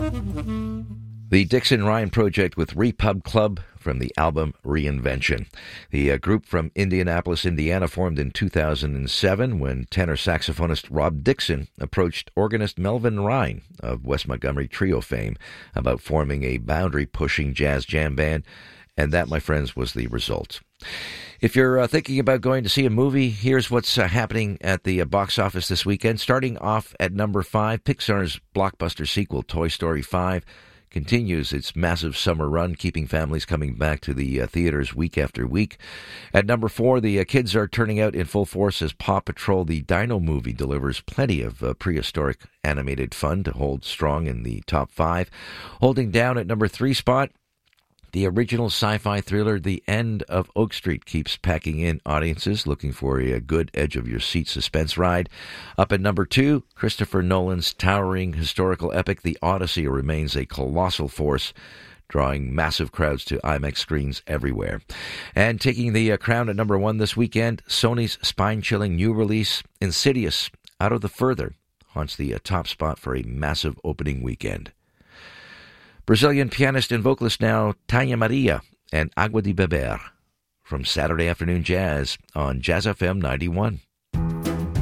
The Dixon Ryan Project with Repub Club from the album Reinvention. The group from Indianapolis, Indiana, formed in 2007 when tenor saxophonist Rob Dixon approached organist Melvin Ryan of West Montgomery Trio fame about forming a boundary-pushing jazz jam band, and that, my friends, was the result. If you're thinking about going to see a movie, here's what's happening at the box office this weekend. Starting off at number 5, Pixar's blockbuster sequel, Toy Story 5, continues its massive summer run, keeping families coming back to the theaters week after week. At number 4, the kids are turning out in full force as Paw Patrol the Dino Movie delivers plenty of prehistoric animated fun to hold strong in the top 5. Holding down at number 3 spot, the original sci-fi thriller The End of Oak Street keeps packing in audiences looking for a good edge-of-your-seat suspense ride. Up at number 2, Christopher Nolan's towering historical epic The Odyssey remains a colossal force, drawing massive crowds to IMAX screens everywhere. And taking the crown at number 1 this weekend, Sony's spine-chilling new release, Insidious, Out of the Further, haunts the top spot for a massive opening weekend. Brazilian pianist and vocalist now Tânia Maria and Água de Beber from Saturday Afternoon Jazz on Jazz FM 91.